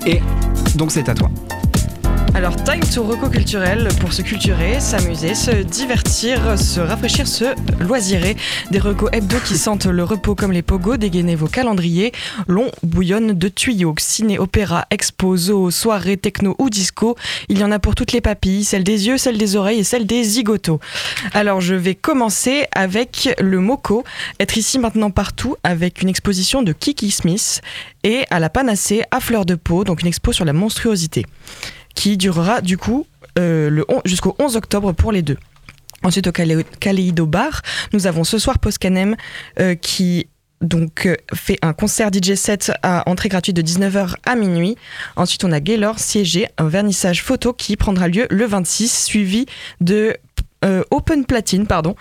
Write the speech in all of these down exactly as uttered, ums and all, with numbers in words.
Et donc c'est à toi. Alors, time to reco culturel pour se culturer, s'amuser, se divertir, se rafraîchir, se loisirer. Des recos hebdo qui sentent le repos comme les pogos, dégainez vos calendriers. L'on bouillonne de tuyaux, ciné, opéra, expo, zoo, soirée, techno ou disco. Il y en a pour toutes les papilles, celle des yeux, celle des oreilles et celle des zigotos. Alors, je vais commencer avec le MoCo, être ici maintenant partout avec une exposition de Kiki Smith et à la Panacée à Fleur de Pau, donc une expo sur la monstruosité, qui durera du coup euh, le on, jusqu'au onze octobre pour les deux. Ensuite, au Calé- Kaleido Bar, nous avons ce soir Poscanem euh, qui donc euh, fait un concert D J set à entrée gratuite de dix-neuf heures à minuit. Ensuite, on a Gaylor Siégé, un vernissage photo qui prendra lieu le vingt-six, suivi de euh, Open Platine, pardon,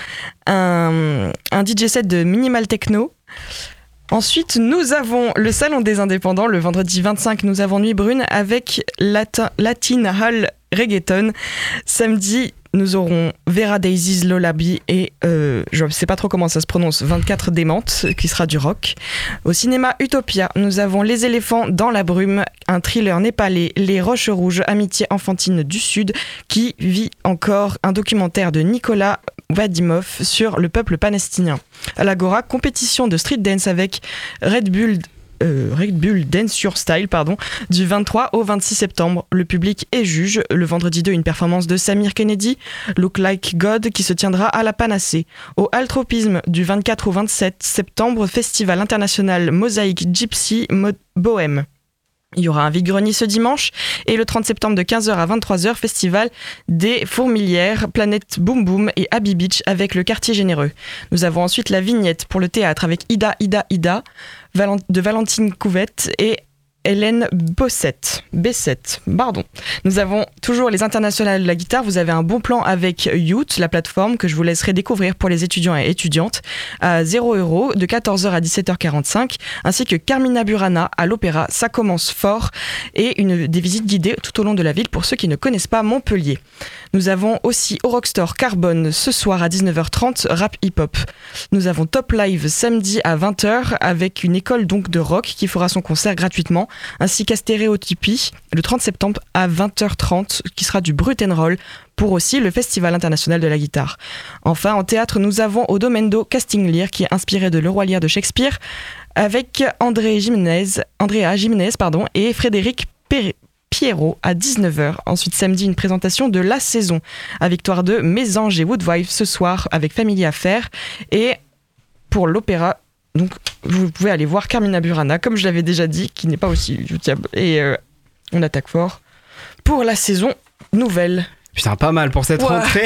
un, un D J set de minimal techno. Ensuite, nous avons le Salon des Indépendants. Le vendredi vingt-cinq, nous avons Nuit Brune avec Latin, Latin Hall Reggaeton. Samedi, nous aurons Vera Daisies, Lola B et euh, je ne sais pas trop comment ça se prononce, vingt-quatre Démentes, qui sera du rock. Au cinéma Utopia, nous avons Les Éléphants dans la brume, un thriller népalais, Les Roches Rouges, Amitié enfantine du Sud, qui vit encore un documentaire de Nicolas Vadimov sur le peuple palestinien. À l'Agora, compétition de street dance avec Red Bull, euh, Red Bull Dance Your Style, pardon, du vingt-trois au vingt-six septembre. Le public est juge. Le vendredi deux, une performance de Samir Kennedy, Look Like God, qui se tiendra à la Panacée. Au Altropisme, du vingt-quatre au vingt-sept septembre, Festival international Mosaïque Gypsy Mo- Bohème. Il y aura un vide-grenier ce dimanche et le trente septembre de quinze heures à vingt-trois heures, festival des Fourmilières, Planète Boom Boom et Abbey Beach avec le Quartier Généreux. Nous avons ensuite la vignette pour le théâtre avec Ida, Ida, Ida de Valentine Couvette et Hélène Bossette, Bessette, pardon. Nous avons toujours les internationales de la guitare. Vous avez un bon plan avec Youth, la plateforme que je vous laisserai découvrir pour les étudiants et étudiantes, à zéro euros de quatorze heures à dix-sept heures quarante-cinq, ainsi que Carmina Burana à l'Opéra. Ça commence fort, et une, des visites guidées tout au long de la ville pour ceux qui ne connaissent pas Montpellier. Nous avons aussi au Rockstore Carbone ce soir à dix-neuf heures trente, rap hip-hop. Nous avons Top Live samedi à vingt heures avec une école donc de rock qui fera son concert gratuitement, ainsi qu'à Stéréotypie le trente septembre à vingt heures trente qui sera du Brut and Roll pour aussi le Festival international de la guitare. Enfin, en théâtre, nous avons au Domendo Casting Lear qui est inspiré de Le Roi Lear de Shakespeare avec André Jiménez, Andrea Jiménez pardon, et Frédéric Perret. Pierrot à dix-neuf heures. Ensuite, samedi, une présentation de La Saison à Victoire deux, Mésange et Woodwife ce soir avec Famille Affaires. Et pour l'opéra, donc, vous pouvez aller voir Carmina Burana, comme je l'avais déjà dit, qui n'est pas aussi youtube. Et euh, on attaque fort pour la saison nouvelle. Putain, pas mal pour cette ouais. rentrée.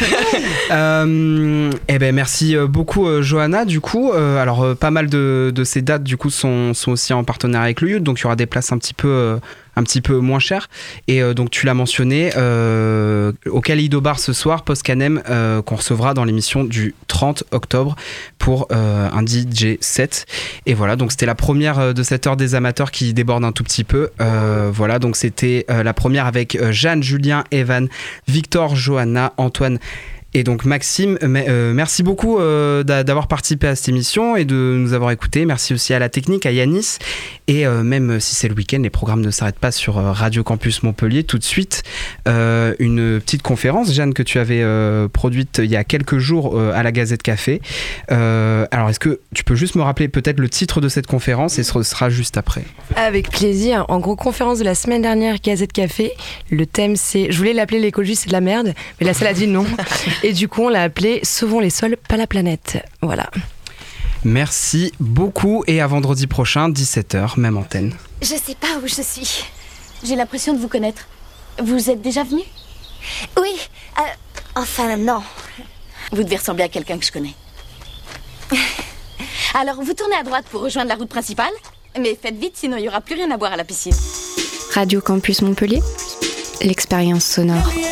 euh, eh ben merci beaucoup euh, Johanna. Du coup, euh, alors euh, pas mal de, de ces dates du coup sont, sont aussi en partenariat avec le Youth, donc il y aura des places un petit peu euh, un petit peu moins chères. Et euh, donc tu l'as mentionné euh, au Kaleido Bar ce soir, Poscanem euh, qu'on recevra dans l'émission du trente octobre pour euh, un D J set. Et voilà, donc c'était la première de cette heure des amateurs qui déborde un tout petit peu. Euh, voilà, donc c'était euh, la première avec euh, Jeanne, Julien, Evan, Victor, Johanna, Antoine et donc Maxime. Mais, euh, merci beaucoup euh, d'avoir participé à cette émission et de nous avoir écoutés. Merci aussi à la technique, à Yanis. Et euh, même si c'est le week-end, les programmes ne s'arrêtent pas sur euh, Radio Campus Montpellier. Tout de suite, euh, une petite conférence, Jeanne, que tu avais euh, produite il y a quelques jours euh, à la Gazette Café. Euh, alors, est-ce que tu peux juste me rappeler peut-être le titre de cette conférence et ce sera juste après? Avec plaisir. En gros, conférence de la semaine dernière, Gazette Café. Le thème, c'est... Je voulais l'appeler l'écologie, c'est de la merde, mais la salle a dit non. Et du coup, on l'a appelé « Sauvons les sols, pas la planète ». Voilà. Merci beaucoup et à vendredi prochain, dix-sept heures, même antenne. Je sais pas où je suis. J'ai l'impression de vous connaître. Vous êtes déjà venu? Oui. Euh, enfin, non. Vous devez ressembler à quelqu'un que je connais. Alors, vous tournez à droite pour rejoindre la route principale, mais faites vite, sinon il n'y aura plus rien à boire à la piscine. Radio Campus Montpellier, l'expérience sonore.